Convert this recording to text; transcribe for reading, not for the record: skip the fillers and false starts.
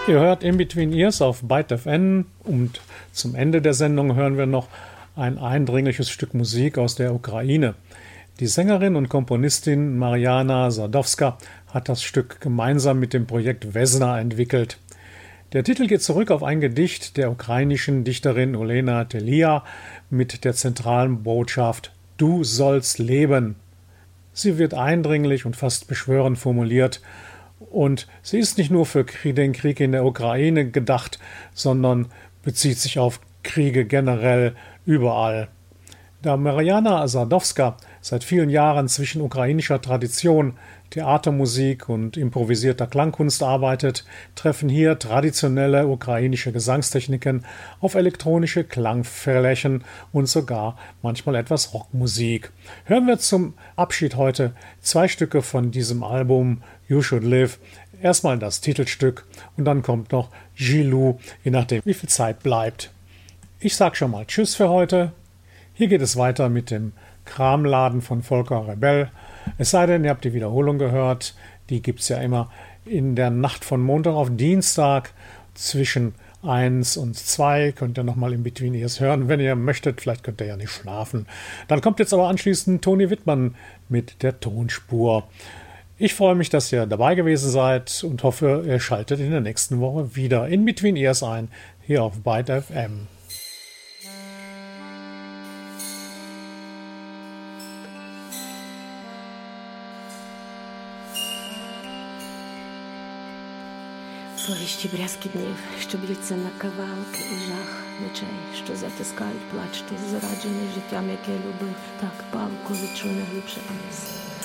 Ihr hört In Between Ears auf Byte FM und zum Ende der Sendung hören wir noch ein eindringliches Stück Musik aus der Ukraine. Die Sängerin und Komponistin Mariana Sadowska hat das Stück gemeinsam mit dem Projekt Vesna entwickelt. Der Titel geht zurück auf ein Gedicht der ukrainischen Dichterin Olena Telia mit der zentralen Botschaft „Du sollst leben“. Sie wird eindringlich und fast beschwörend formuliert und sie ist nicht nur für den Krieg in der Ukraine gedacht, sondern bezieht sich auf Kriege generell überall. Da Mariana Sadowska seit vielen Jahren zwischen ukrainischer Tradition, Theatermusik und improvisierter Klangkunst arbeitet, treffen hier traditionelle ukrainische Gesangstechniken auf elektronische Klangflächen und sogar manchmal etwas Rockmusik. Hören wir zum Abschied heute 2 Stücke von diesem Album You Should Live. Erstmal das Titelstück und dann kommt noch Gilou, je nachdem wie viel Zeit bleibt. Ich sag schon mal Tschüss für heute. Hier geht es weiter mit dem Kramladen von Volker Rebell. Es sei denn, ihr habt die Wiederholung gehört. Die gibt es ja immer in der Nacht von Montag auf Dienstag zwischen 1 und 2. Könnt ihr nochmal in Between Ears hören, wenn ihr möchtet. Vielleicht könnt ihr ja nicht schlafen. Dann kommt jetzt aber anschließend Toni Wittmann mit der Tonspur. Ich freue mich, dass ihr dabei gewesen seid und hoffe, ihr schaltet in der nächsten Woche wieder in Between Ears ein, hier auf Byte FM. Повісті брязки днів, що б'ються на кавалки, і жах ночей, що затискають плач, ти зраджений життям, яке любив, так палко відчув не глибше вниз.